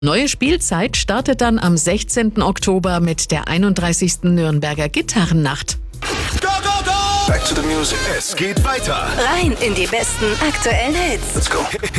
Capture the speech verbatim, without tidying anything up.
Neue Spielzeit startet dann am sechzehnten Oktober mit der einunddreißigsten Nürnberger Gitarrennacht. Go, go, go! Back to the music. Es geht weiter. Rein in die besten aktuellen Hits. Let's go.